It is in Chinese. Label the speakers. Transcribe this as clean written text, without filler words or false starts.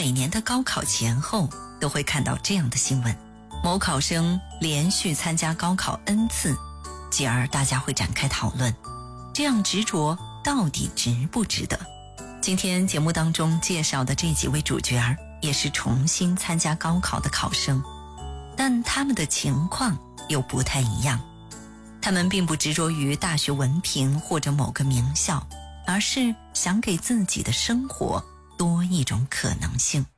Speaker 1: 每年的高考前后都会看到这样的新闻，某考生连续参加高考 N 次，继而大家会展开讨论，这样执着到底值不值得？今天节目当中介绍的这几位主角也是重新参加高考的考生，但他们的情况又不太一样。他们并不执着于大学文凭或者某个名校，而是想给自己的生活多一种可能性。